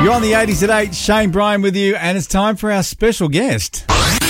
You're on the 80s at 8. Shane Bryan with you, and it's time for our special guest.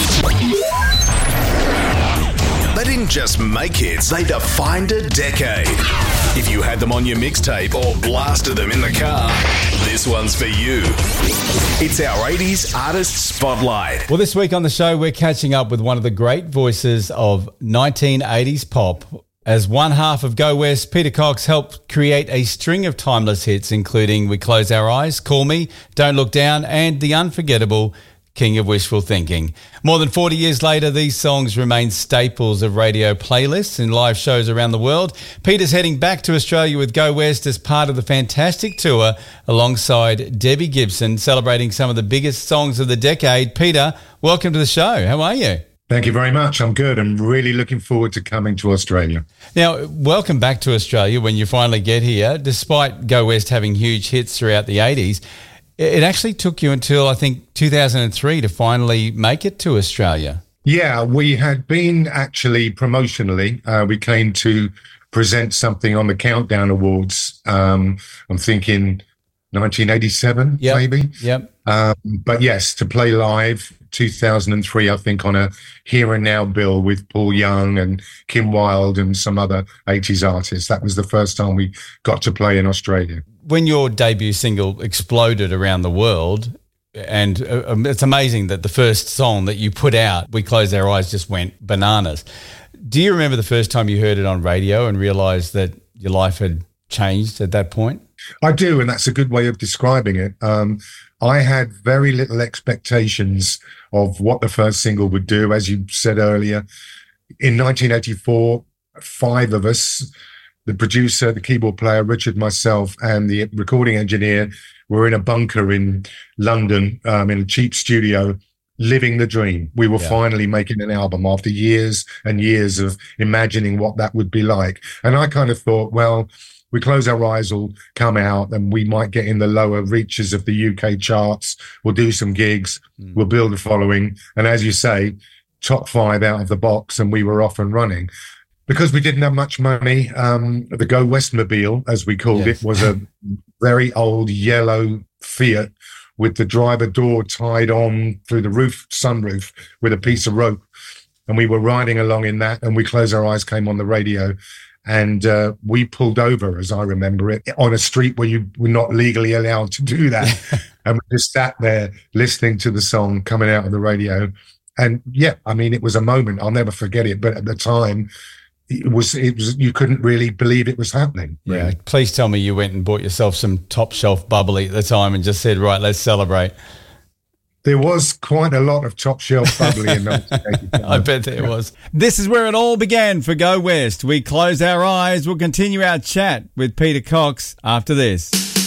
They didn't just make hits, they defined a decade. If you had them on your mixtape or blasted them in the car, this one's for you. It's our 80s Artist Spotlight. Well, this week on the show, we're catching up with one of the great voices of 1980s pop. As one half of Go West, Peter Cox helped create a string of timeless hits, including We Close Our Eyes, Call Me, Don't Look Down, and the unforgettable King of Wishful Thinking. More than 40 years later, these songs remain staples of radio playlists and live shows around the world. Peter's heading back to Australia with Go West as part of the fantastic tour alongside Debbie Gibson, celebrating some of the biggest songs of the decade. Peter, welcome to the show. How are you? Thank you very much. I'm good. I'm really looking forward to coming to Australia. Now, welcome back to Australia when you finally get here. Despite Go West having huge hits throughout the 80s, it actually took you until, I think, 2003 to finally make it to Australia. Yeah, we had been actually promotionally. We came to present something on the Countdown Awards. I'm thinking 1987, maybe. Yep. But yes, to play live, 2003, I think, on a Here and Now bill with Paul Young and Kim Wilde and some other 80s artists. That was the first time we got to play in Australia. When your debut single exploded around the world, and it's amazing that the first song that you put out, We Close Our Eyes, just went bananas. Do you remember the first time you heard it on radio and realised that your life had changed at that point? I do, and that's a good way of describing it. I had very little expectations of what the first single would do. As you said earlier, in 1984, 5 of us, the producer, the keyboard player, Richard, myself, and the recording engineer, were in a bunker in London, in a cheap studio, living the dream. We were finally making an album after years and years of imagining what that would be like. And I kind of thought, well, We Close Our Eyes will come out and we might get in the lower reaches of the UK charts. We'll do some gigs. We'll build a following. And as you say, top 5 out of the box, and we were off and running. Because we didn't have much money, the Go Westmobile, as we called it, was a very old yellow Fiat with the driver door tied on through the sunroof with a piece of rope. And we were riding along in that, and We Close Our Eyes came on the radio. And we pulled over, as I remember it, on a street where you were not legally allowed to do that. And we just sat there listening to the song coming out of the radio. And yeah, I mean, it was a moment. I'll never forget it. But at the time, it was you couldn't really believe it was happening. Yeah. Really. Please tell me you went and bought yourself some top shelf bubbly at the time and just said, right, let's celebrate. There was quite a lot of top shelf bubbly in 1985. I bet there was. This is where it all began for Go West. We Close Our Eyes. We'll continue our chat with Peter Cox after this.